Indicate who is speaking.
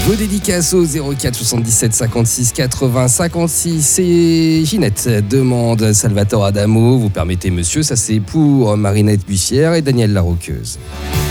Speaker 1: Vos dédicaces au 04 77 56 80 56. Et Ginette demande Salvatore Adamo. Vous permettez, monsieur, ça c'est pour Marinette Bussière et Daniel Larroqueuse.